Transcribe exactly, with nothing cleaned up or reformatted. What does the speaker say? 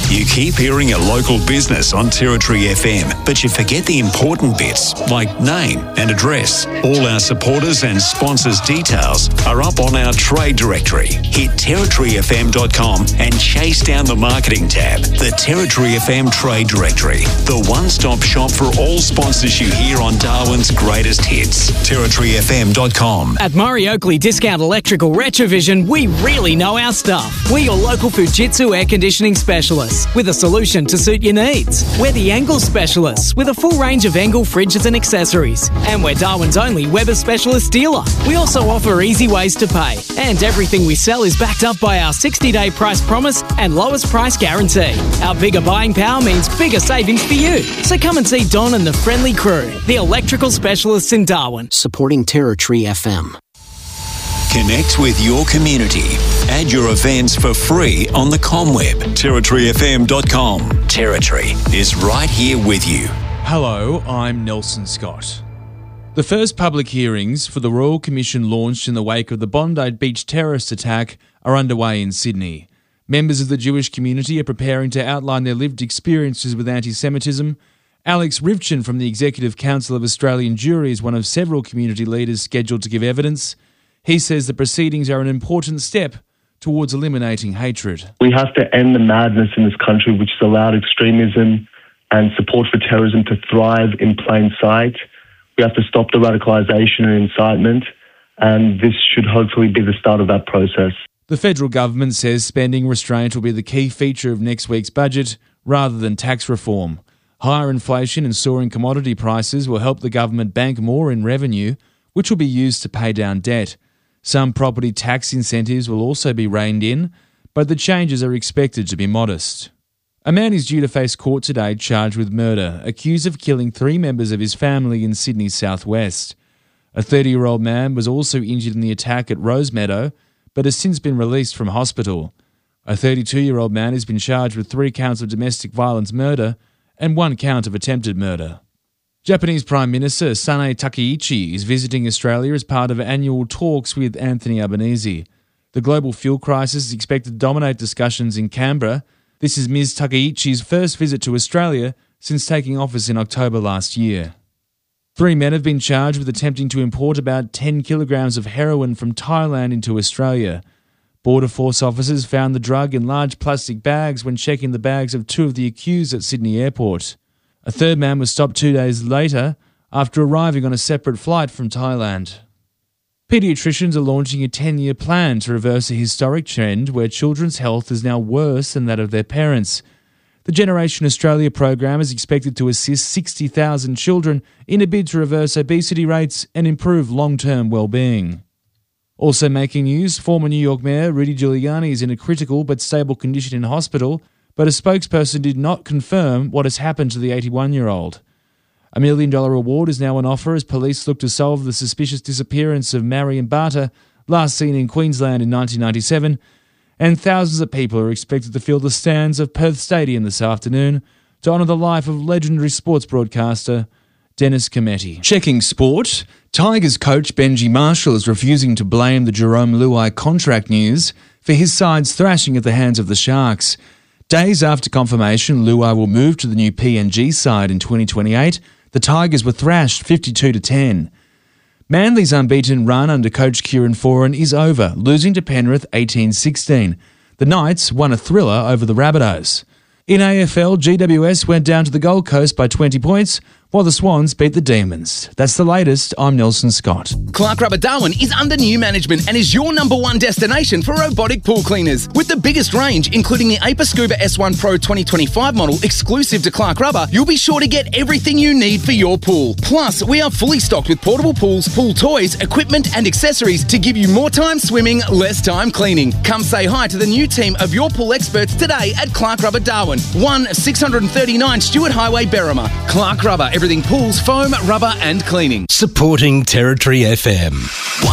You keep hearing a local business on Territory F M, but you forget the important bits like name and address. All our supporters and sponsors' details are up on our trade directory. Hit territory f m dot com and chase down the marketing tab. The Territory F M Trade Directory, the one-stop shop for all sponsors you hear on Darwin's greatest hits. territory f m dot com. At Murray Oakley Discount Electrical Retrovision, we really know our stuff. We're your local Fujitsu air conditioning specialists with a solution to suit your needs. We're the Engel specialists with a full range of Engel fridges and accessories. And we're Darwin's only Weber specialist dealer. We also offer easy ways to pay. And everything we sell is backed up by our sixty-day price promise and lowest price guarantee. Our bigger buying power means bigger savings for you. So come and see Don and the friendly crew, the electrical specialists in Darwin. Supporting Territory F M. Connect with your community. Add your events for free on the ComWeb. territory f m dot com. Territory is right here with you. Hello, I'm Nelson Scott. The first public hearings for the Royal Commission launched in the wake of the Bondi Beach terrorist attack are underway in Sydney. Members of the Jewish community are preparing to outline their lived experiences with anti-Semitism. Alex Rivchin from the Executive Council of Australian Jewry is one of several community leaders scheduled to give evidence. He says the proceedings are an important step towards eliminating hatred. We have to end the madness in this country which has allowed extremism and support for terrorism to thrive in plain sight. We have to stop the radicalisation and incitement, and this should hopefully be the start of that process. The federal government says spending restraint will be the key feature of next week's budget rather than tax reform. Higher inflation and soaring commodity prices will help the government bank more in revenue, which will be used to pay down debt. Some property tax incentives will also be reined in, but the changes are expected to be modest. A man is due to face court today charged with murder, accused of killing three members of his family in Sydney's southwest. A thirty-year-old man was also injured in the attack at Rosemeadow, but has since been released from hospital. A thirty-two-year-old man has been charged with three counts of domestic violence murder and one count of attempted murder. Japanese Prime Minister Sanae Takaichi is visiting Australia as part of annual talks with Anthony Albanese. The global fuel crisis is expected to dominate discussions in Canberra. This is Miz Takaichi's first visit to Australia since taking office in October last year. Three men have been charged with attempting to import about ten kilograms of heroin from Thailand into Australia. Border Force officers found the drug in large plastic bags when checking the bags of two of the accused at Sydney Airport. A third man was stopped two days later after arriving on a separate flight from Thailand. Paediatricians are launching a ten-year plan to reverse a historic trend where children's health is now worse than that of their parents. The Generation Australia program is expected to assist sixty thousand children in a bid to reverse obesity rates and improve long-term well-being. Also making news, former New York Mayor Rudy Giuliani is in a critical but stable condition in hospital, but a spokesperson did not confirm what has happened to the eighty-one-year-old. A million dollar reward is now on offer as police look to solve the suspicious disappearance of Marion Barter, last seen in Queensland in nineteen ninety-seven, and thousands of people are expected to fill the stands of Perth Stadium this afternoon to honour the life of legendary sports broadcaster Dennis Cometti. Checking sport, Tigers coach Benji Marshall is refusing to blame the Jerome Luai contract news for his side's thrashing at the hands of the Sharks. Days after confirmation Luai will move to the new P N G side in twenty twenty-eight, the Tigers were thrashed fifty-two to ten. Manly's unbeaten run under coach Kieran Foran is over, losing to Penrith eighteen sixteen. The Knights won a thriller over the Rabbitohs. In A F L, G W S went down to the Gold Coast by twenty points, while the Swans beat the Demons. That's the latest. I'm Nelson Scott. Clark Rubber Darwin is under new management and is your number one destination for robotic pool cleaners. With the biggest range, including the Aper Scuba S one Pro twenty twenty-five model exclusive to Clark Rubber, you'll be sure to get everything you need for your pool. Plus, we are fully stocked with portable pools, pool toys, equipment and accessories to give you more time swimming, less time cleaning. Come say hi to the new team of your pool experts today at Clark Rubber Darwin, one six thirty-nine Stewart Highway, Berrima. Clark Rubber, everything pools, foam, rubber and cleaning. Supporting Territory F M.